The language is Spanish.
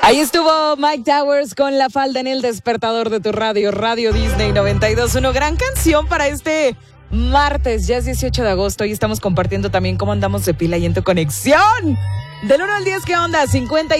Ahí estuvo Mike Towers con La Falda en el despertador de tu radio, Radio Disney 92.1. Gran canción para este martes, ya es 18 de agosto y estamos compartiendo también cómo andamos de pila y en tu conexión. Del 1 al 10, ¿qué onda? 50